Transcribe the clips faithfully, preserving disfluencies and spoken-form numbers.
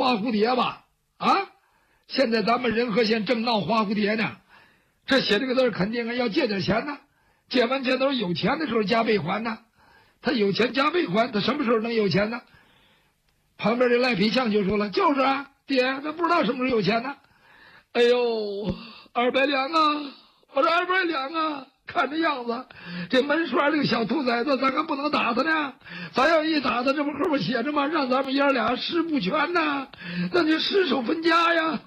花蝴蝶吧？啊，现在咱们仁和县正闹花蝴蝶呢，这写这个字肯定啊要借点钱呢，借完钱都是有钱的时候加倍还呢。他有钱加倍还，他什么时候能有钱呢？旁边这赖皮匠就说了：“就是啊，爹，他不知道什么时候有钱呢。”哎呦，二百两啊！我说二百两啊！看这样子，这门栓这个小兔崽子，咱可不能打他呢。咱要一打他，这不后边写着吗？让咱们爷俩尸不全呐，那就尸首分家呀！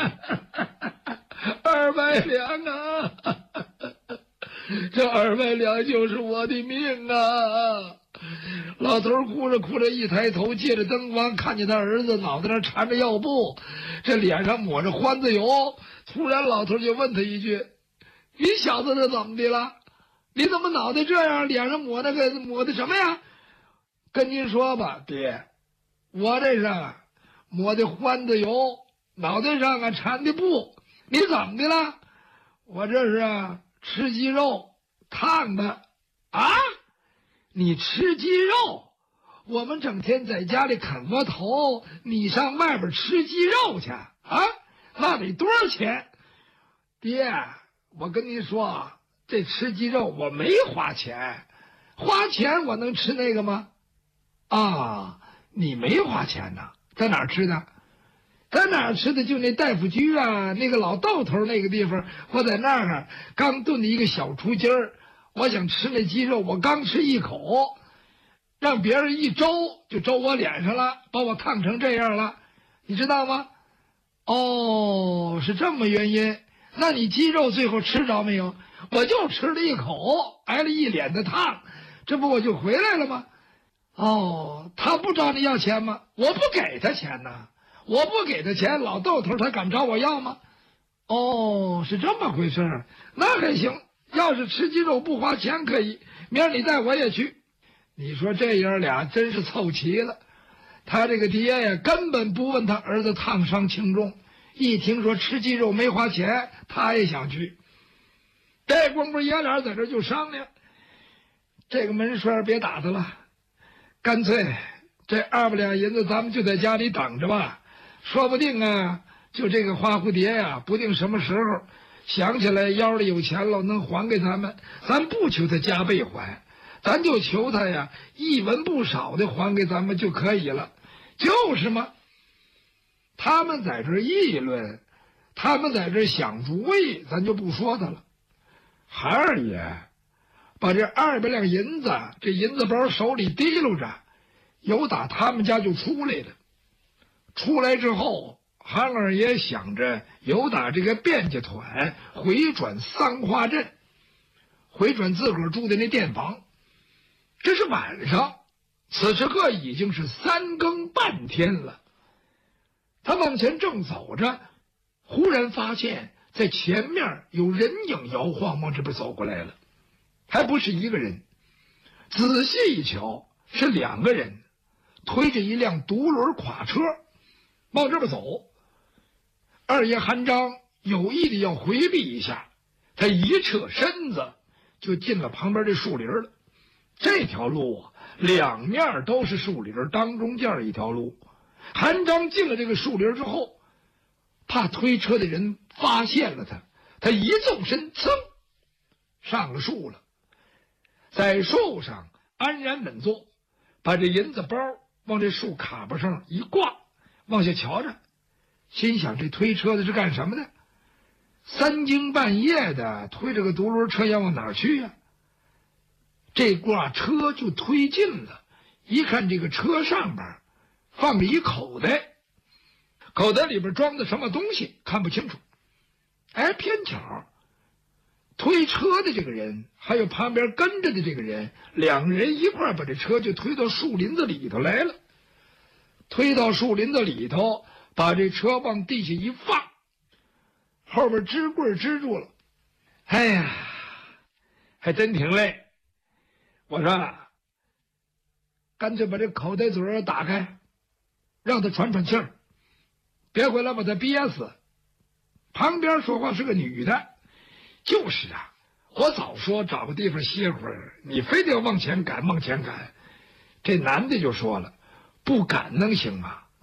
二百两啊！这二百两就是我的命啊！老头哭着哭着一抬头，借着灯光看见他儿子脑袋上缠着药布，这脸上抹着欢子油。突然老头就问他一句：“你小子这怎么的了？你怎么脑袋这样，脸上抹那个抹的什么呀？”跟您说吧，爹，我这上啊抹的欢子油，脑袋上啊缠的布。你怎么的了？我这是啊吃鸡肉烫的。啊，你吃鸡肉？我们整天在家里啃窝头，你上外边吃鸡肉去啊？那得多少钱？爹，我跟您说啊，这吃鸡肉我没花钱，花钱我能吃那个吗？啊，你没花钱呐？在哪儿吃的？在哪儿吃的？就那大夫居啊，那个老道头那个地方，我在那儿刚炖的一个小雏鸡儿，我想吃那鸡肉，我刚吃一口，让别人一周就周我脸上了，把我烫成这样了，你知道吗？哦，是这么原因。那你鸡肉最后吃着没有？我就吃了一口，挨了一脸的烫，这不我就回来了吗？哦，他不找你要钱吗？我不给他钱呐，我不给他钱，老豆头他敢找我要吗？哦，是这么回事，那还行。要是吃鸡肉不花钱可以，明儿你带我也去。你说这爷俩真是凑齐了。他这个爹呀，根本不问他儿子烫伤轻重，一听说吃鸡肉没花钱，他也想去。这功夫爷俩在这就商量，这个门栓别打他了，干脆这二百两银子咱们就在家里等着吧，说不定啊，就这个花蝴蝶呀，不定什么时候想起来腰里有钱了，能还给咱们。咱不求他加倍还，咱就求他呀一文不少的还给咱们就可以了。就是嘛，他们在这议论，他们在这想主意，咱就不说他了。韩二爷把这二百两银子，这银子包手里提溜着，有打他们家就出来了。出来之后，韩二爷想着有打这个卞家团回转三花镇，回转自个儿住的那店房。这是晚上，此时刻已经是三更半天了。他往前正走着，忽然发现在前面有人影摇晃往这边走过来了，还不是一个人，仔细一瞧是两个人，推着一辆独轮垮车往这边走。二爷韩章有意的要回避一下，他一侧身子就进了旁边这树林了。这条路啊，两面都是树林，当中间一条路。韩章进了这个树林之后，怕推车的人发现了他，他一纵身，噌，上了树了，在树上安然稳坐，把这银子包往这树卡巴上一挂，往下瞧着，心想这推车的是干什么的？三更半夜的推着个独轮车要往哪儿去呀？这挂车就推进了，一看这个车上边放着一口袋，口袋里边装的什么东西看不清楚。哎，偏巧推车的这个人还有旁边跟着的这个人，两人一块把这车就推到树林子里头来了。推到树林子里头，把这车往地下一放，后边支棍支住了。哎呀，还真挺累。我说干脆把这口袋嘴打开，让他喘喘气儿，别回来把他憋死。旁边说话是个女的。就是啊，我早说找个地方歇会儿，你非得要往前赶往前赶。这男的就说了，不赶能行吗？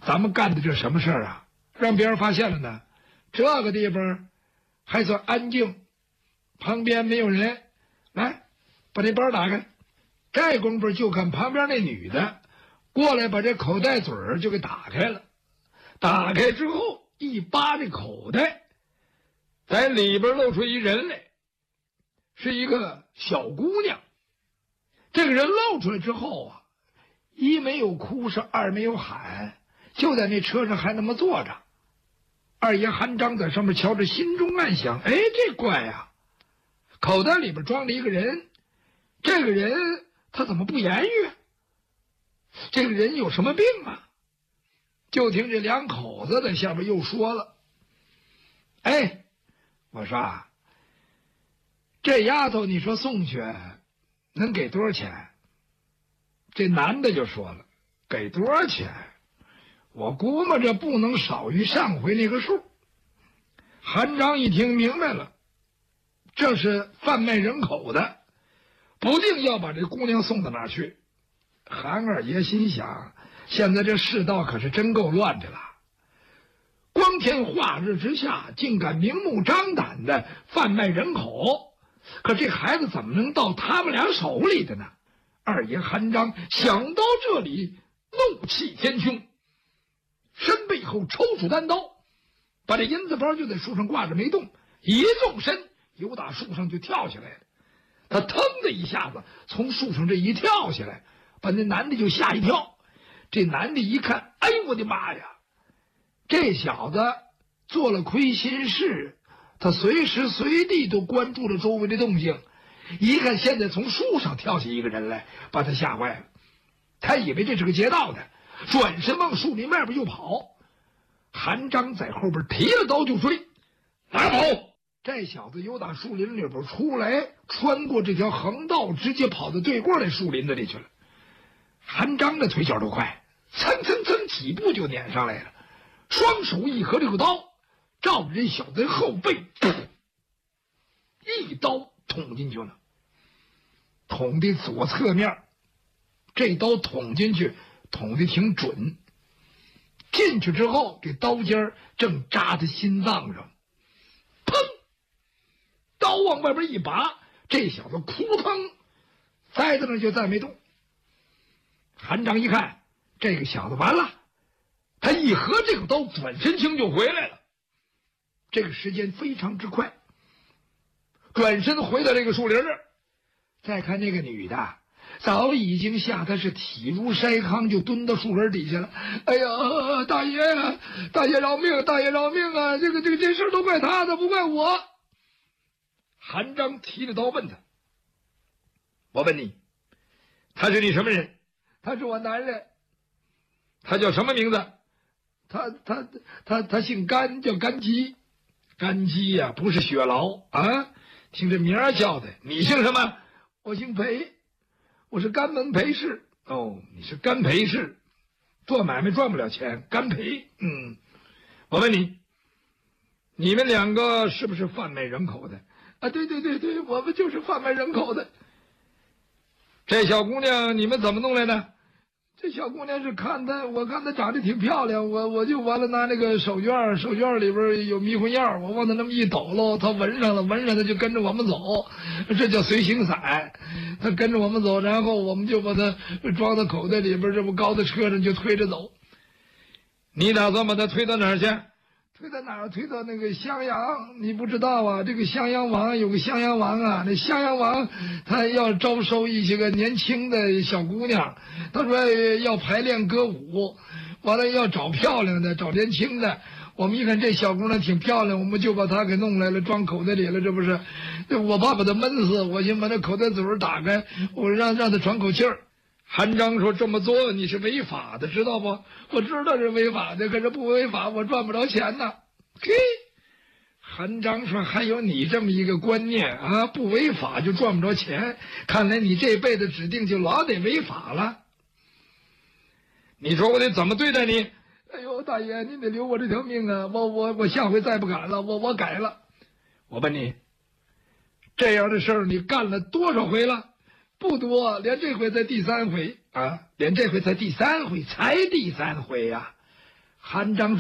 咱们干的这什么事儿啊？让别人发现了呢？这个地方还算安静，旁边没有人。来，把这包打开。这功夫就看旁边那女的过来，把这口袋嘴儿就给打开了。打开之后，一扒这口袋，在里边露出一人来，是一个小姑娘。这个人露出来之后啊，一没有哭声，二没有喊，就在那车上还那么坐着。二爷韩章在上面瞧着，心中暗想：哎，这怪呀、啊！口袋里边装了一个人，这个人他怎么不言语？这个人有什么病啊？就听这两口子在下边又说了：哎，我说啊，这丫头你说送去能给多少钱？这男的就说了：给多少钱？我估摸着不能少于上回那个数。韩章一听明白了，这是贩卖人口的，不定要把这姑娘送到哪儿去。韩二爷心想，现在这世道可是真够乱的了，光天化日之下竟敢明目张胆的贩卖人口，可这孩子怎么能到他们俩手里的呢？二爷韩章想到这里，怒气填胸，身背后抽出单刀，把这银子包就在树上挂着没动，一纵身由打树上就跳下来了。他腾的一下子从树上这一跳下来，把那男的就吓一跳。这男的一看，哎呦我的妈呀，这小子做了亏心事，他随时随地都关注着周围的动静，一看现在从树上跳下一个人来，把他吓坏了。他以为这是个劫道的，转身往树林外边又跑。韩章在后边提了刀就追，哪跑？这小子由打树林里边出来，穿过这条横道，直接跑到对过来树林子里去了。韩章的腿脚都快，蹭蹭蹭几步就撵上来了，双手一合这个刀，照着这小子后背，一刀捅进去了，捅的左侧面。这刀捅进去，捅的挺准。进去之后，这刀尖正扎在心脏上，砰！刀往外边一拔，这小子扑腾栽在那就再没动。韩章一看，这个小子完了，他一合这个刀，转身枪就回来了。这个时间非常之快，转身回到这个树林这儿，再看那个女的，早已经吓得是体如筛糠，就蹲到树根底下了。哎呀，大爷，大爷饶命，大爷饶命啊！这个这个这事都怪他的，不怪我。韩章提着刀问他：我问你，他是你什么人？他是我男人。他叫什么名字？他他他他姓甘，叫甘基。甘基呀、啊，不是雪劳啊，听这名儿叫的。你姓什么？我姓裴，我是甘门裴氏。哦，你是甘裴氏，做买卖赚不了钱，甘裴。嗯，我问你，你们两个是不是贩卖人口的？啊，对对对对，我们就是贩卖人口的。这小姑娘你们怎么弄来的？这小姑娘是看她，我看她长得挺漂亮，我我就完了拿那个手绢，手绢里边有迷魂药，我往她那么一抖喽，她闻上了，闻上她就跟着我们走，这叫随行伞。她跟着我们走，然后我们就把她装到口袋里边，这不高到车上就推着走。你打算把她推到哪儿去？推到哪儿？推到那个襄阳，你不知道啊？这个襄阳王有个襄阳王啊，那襄阳王他要招收一些个年轻的小姑娘，他说要排练歌舞，完了要找漂亮的，找年轻的。我们一看这小姑娘挺漂亮，我们就把她给弄来了，装口袋里了。这不是，我怕把她闷死，我先把那口袋嘴打开，我让让她喘口气儿。韩章说：“这么做你是违法的，知道不？我知道是违法的，可是不违法我赚不着钱呐。”嘿，韩章说：“还有你这么一个观念啊，不违法就赚不着钱，看来你这辈子指定就老得违法了。你说我得怎么对待你？”哎呦，大爷，您得留我这条命啊！我我我下回再不敢了，我我改了。我问你，这样的事儿你干了多少回了？不多，连这回才第三回啊！连这回才第三回，才第三回呀、啊！ 韩章说